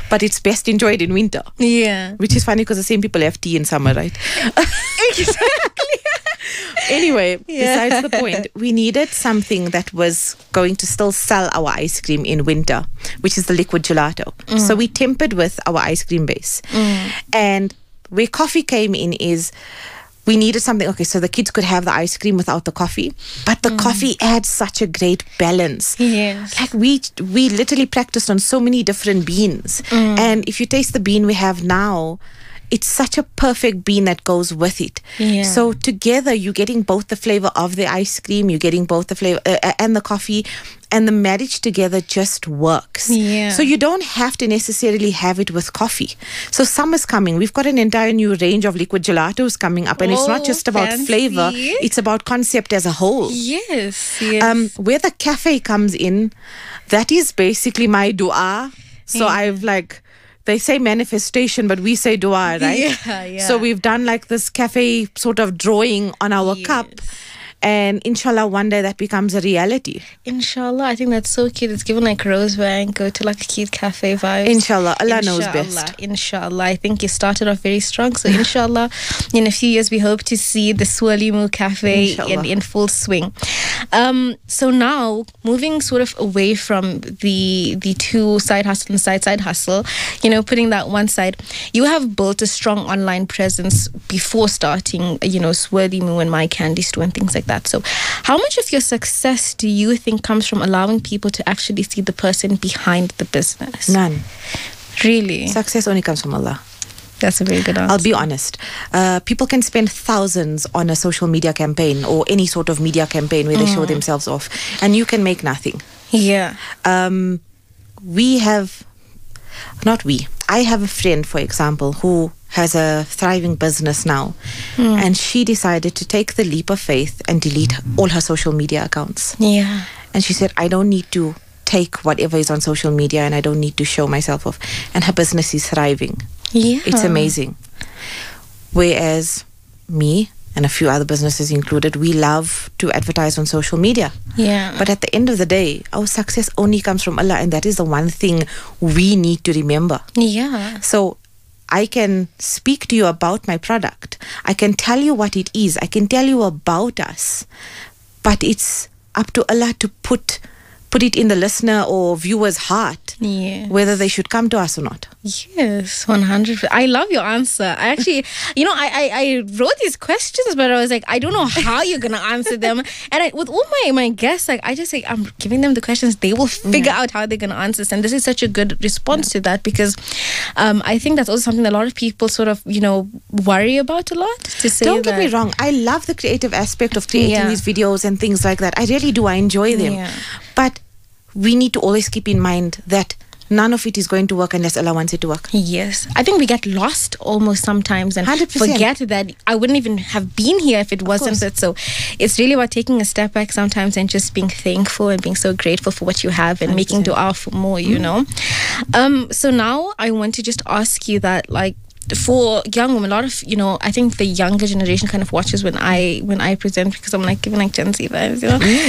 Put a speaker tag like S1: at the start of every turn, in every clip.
S1: but it's best enjoyed in winter.
S2: Yeah.
S1: Which is funny because the same people have tea in summer, right?
S2: Exactly.
S1: Anyway, besides the point, we needed something that was going to still sell our ice cream in winter, which is the liquid gelato. So we tempered with our ice cream base. And where coffee came in is we needed something, okay, so the kids could have the ice cream without the coffee, but the coffee adds such a great balance.
S2: Yes.
S1: Like we literally practiced on so many different beans. And if you taste the bean we have now, it's such a perfect bean that goes with it.
S2: Yeah.
S1: So together you're getting both the flavor of the ice cream, you're getting both the flavor and the coffee, and the marriage together just works.
S2: Yeah.
S1: So you don't have to necessarily have it with coffee. So summer's coming. We've got an entire new range of liquid gelatos coming up, and it's not just about
S2: fancy.
S1: flavor, it's about concept as a whole.
S2: Yes. Yes.
S1: Where the cafe comes in, that is basically my dua. So I've they say manifestation, but we say dua, right?
S2: Yeah.
S1: So we've done like this cafe sort of drawing on our cup. And inshallah, one day that becomes a reality.
S2: Inshallah, I think that's so cute. It's given like Rosebank, go to like a cute cafe vibe.
S1: Inshallah, Allah knows best.
S2: Inshallah, I think you started off very strong. So inshallah, in a few years, we hope to see the Swirly Moo Cafe in full swing. So now, moving sort of away from the two side hustle and side hustle, putting that one side, you have built a strong online presence before starting, Swirly Moo and My Candy Store and things like that. So how much of your success do you think comes from allowing people to actually see the person behind the business?
S1: None.
S2: Really?
S1: Success only comes from Allah.
S2: That's a very good answer.
S1: I'll be honest. People can spend thousands on a social media campaign or any sort of media campaign where they show themselves off, and you can make nothing.
S2: Yeah.
S1: I have a friend, for example, who has a thriving business now, and she decided to take the leap of faith and delete all her social media accounts.
S2: Yeah.
S1: And she said, I don't need to take whatever is on social media, and I don't need to show myself off. And her business is thriving.
S2: Yeah.
S1: It's amazing. Whereas me and a few other businesses included, we love to advertise on social media.
S2: Yeah.
S1: But at the end of the day, our success only comes from Allah, and that is the one thing we need to remember.
S2: Yeah.
S1: So I can speak to you about my product. I can tell you what it is. I can tell you about us. But it's up to Allah to put it in the listener or viewer's heart, whether they should come to us or not.
S2: Yes, 100%. I love your answer. I actually, I wrote these questions, but I was like, I don't know how you're going to answer them. And with all my guests, I'm giving them the questions. They will figure out how they're going to answer this. And this is such a good response to that, because I think that's also something that a lot of people sort of, worry about a lot.
S1: Don't get me wrong. I love the creative aspect of creating these videos and things like that. I really do. I enjoy them. Yeah. But we need to always keep in mind that none of it is going to work unless Allah wants it to work.
S2: Yes. I think we get lost almost sometimes and
S1: 100%.
S2: forget that I wouldn't even have been here if it wasn't it. So it's really about taking a step back sometimes and just being thankful and being so grateful for what you have and 100%. Making dua for more, So now I want to just ask you that, for young women, a lot of I think the younger generation kind of watches when I present, because I'm giving Gen Z vibes,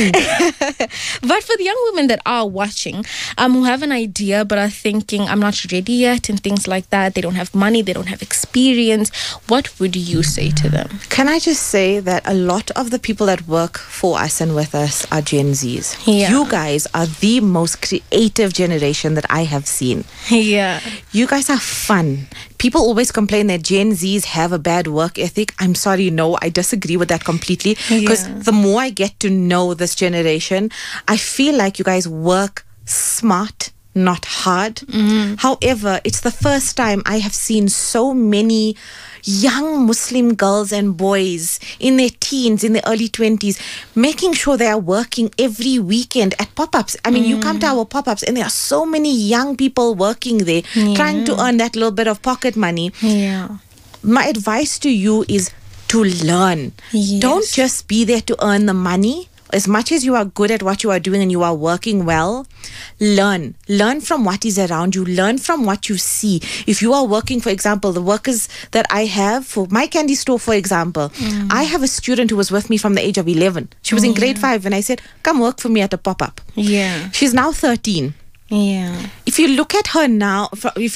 S2: But for the young women that are watching, who have an idea but are thinking, I'm not ready yet and things like that, they don't have money, they don't have experience, what would you say to them?
S1: Can I just say that a lot of the people that work for us and with us are Gen Zs.
S2: Yeah.
S1: You guys are the most creative generation that I have seen.
S2: Yeah.
S1: You guys are fun. People always complain that Gen Zs have a bad work ethic. I'm sorry, no, I disagree with that completely. Because the more I get to know this generation, I feel like you guys work smart, not hard. However, it's the first time I have seen so many young Muslim girls and boys in their teens, in their early 20s, making sure they are working every weekend at pop-ups. I mean, you come to our pop-ups and there are so many young people working there, trying to earn that little bit of pocket money.
S2: Yeah.
S1: My advice to you is to learn.
S2: Yes.
S1: Don't just be there to earn the money. As much as you are good at what you are doing and you are working well, learn. Learn from what is around you. Learn from what you see. If you are working, for example, the workers that I have for My Candy Store, for example, I have a student who was with me from the age of 11. She was in grade 5 and I said, come work for me at a pop-up.
S2: Yeah.
S1: She's now 13.
S2: Yeah.
S1: If you look at her now, if